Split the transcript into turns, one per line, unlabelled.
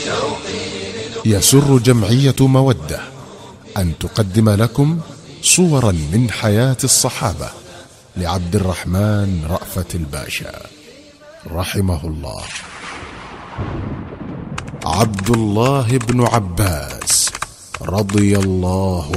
يسر جمعية مودة أن تقدم لكم صورا من حياة الصحابة لعبد الرحمن رأفت الباشا رحمه الله. عبد الله بن عباس رضي الله